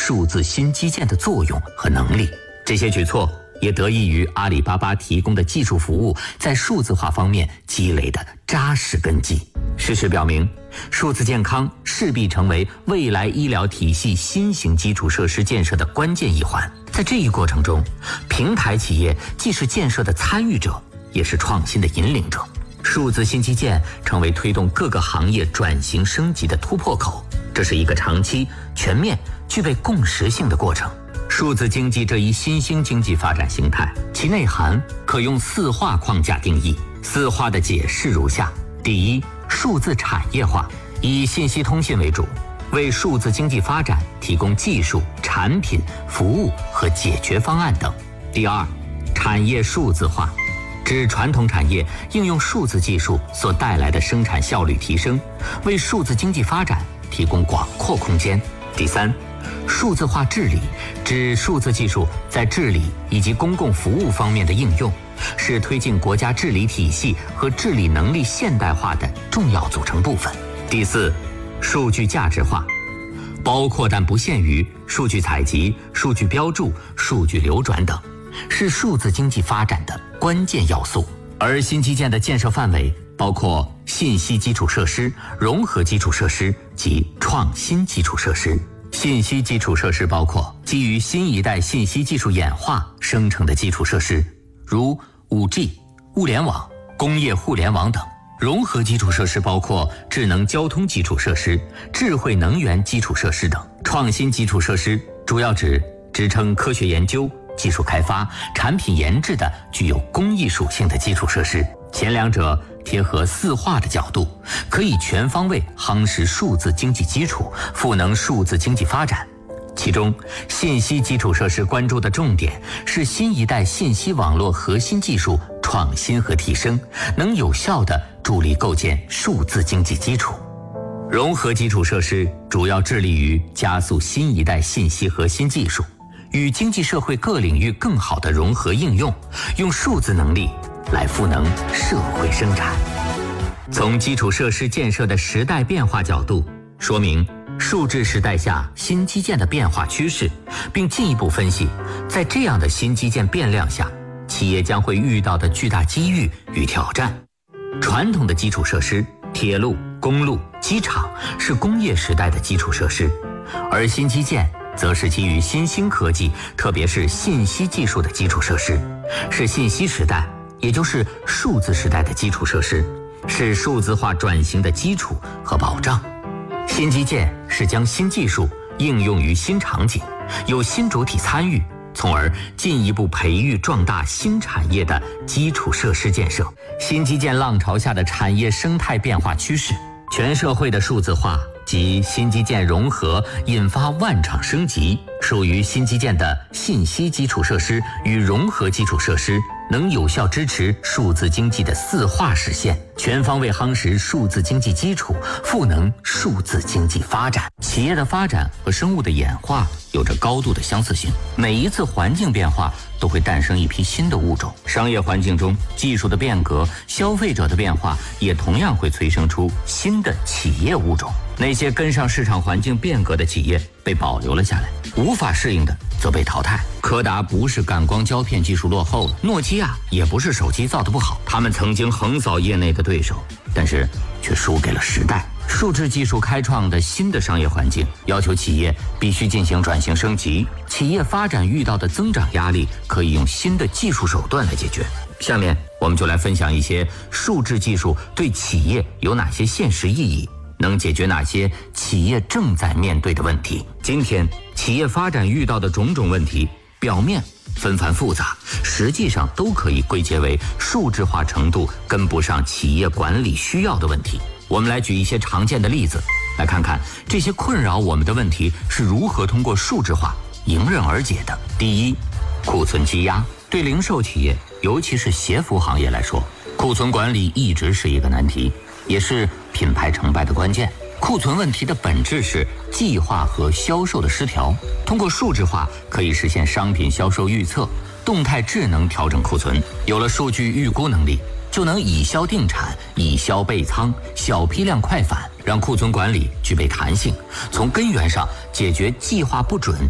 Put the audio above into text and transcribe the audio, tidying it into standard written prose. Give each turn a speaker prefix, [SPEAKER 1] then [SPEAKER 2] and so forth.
[SPEAKER 1] 数字新基建的作用和能力。这些举措也得益于阿里巴巴提供的技术服务在数字化方面积累的扎实根基。事实表明，数字健康势必成为未来医疗体系新型基础设施建设的关键一环。在这一过程中，平台企业既是建设的参与者，也是创新的引领者。数字新基建成为推动各个行业转型升级的突破口，这是一个长期、全面、具备共识性的过程。数字经济这一新兴经济发展形态，其内涵可用4化框架定义。4化的解释如下：第一，数字产业化，以信息通信为主，为数字经济发展提供技术、产品、服务和解决方案等。第二，产业数字化，指传统产业应用数字技术所带来的生产效率提升，为数字经济发展提供广阔空间。第三，数字化治理，指数字技术在治理以及公共服务方面的应用，是推进国家治理体系和治理能力现代化的重要组成部分。第四，数据价值化，包括但不限于数据采集、数据标注、数据流转等，是数字经济发展的关键要素。而新基建的建设范围包括信息基础设施、融合基础设施及创新基础设施。信息基础设施包括基于新一代信息技术演化生成的基础设施，如 5G、物联网、工业互联网等。融合基础设施包括智能交通基础设施、智慧能源基础设施等。创新基础设施主要指支撑科学研究、技术开发、产品研制的具有公益属性的基础设施。前两者贴合4化的角度，可以全方位夯实数字经济基础，赋能数字经济发展。其中，信息基础设施关注的重点是新一代信息网络核心技术创新和提升，能有效地助力构建数字经济基础。融合基础设施主要致力于加速新一代信息核心技术与经济社会各领域更好的融合应用，用数字能力来赋能社会生产。从基础设施建设的时代变化角度，说明数字时代下新基建的变化趋势，并进一步分析在这样的新基建变量下，企业将会遇到的巨大机遇与挑战。传统的基础设施，铁路、公路、机场是工业时代的基础设施，而新基建则是基于新兴科技，特别是信息技术的基础设施，是信息时代，也就是数字时代的基础设施，是数字化转型的基础和保障。新基建是将新技术应用于新场景，有新主体参与，从而进一步培育壮大新产业的基础设施建设。新基建浪潮下的产业生态变化趋势，全社会的数字化及新基建融合引发万场升级，属于新基建的信息基础设施与融合基础设施能有效支持数字经济的4化实现，全方位夯实数字经济基础，赋能数字经济发展。企业的发展和生物的演化有着高度的相似性，每一次环境变化都会诞生一批新的物种。商业环境中，技术的变革、消费者的变化也同样会催生出新的企业物种。那些跟上市场环境变革的企业被保留了下来，无法适应的则被淘汰。柯达不是感光胶片技术落后了，诺基亚也不是手机造得不好，他们曾经横扫业内的对手，但是却输给了时代。数字技术开创的新的商业环境，要求企业必须进行转型升级，企业发展遇到的增长压力可以用新的技术手段来解决。下面我们就来分享一些数字技术对企业有哪些现实意义，能解决哪些企业正在面对的问题。今天企业发展遇到的种种问题，表面纷繁复杂，实际上都可以归结为数字化程度跟不上企业管理需要的问题。我们来举一些常见的例子，来看看这些困扰我们的问题是如何通过数字化迎刃而解的。第一，库存积压。对零售企业，尤其是鞋服行业来说，库存管理一直是一个难题，也是品牌成败的关键。库存问题的本质是计划和销售的失调，通过数字化可以实现商品销售预测，动态智能调整库存。有了数据预估能力，就能以销定产，以销备仓，小批量快返，让库存管理具备弹性，从根源上解决计划不准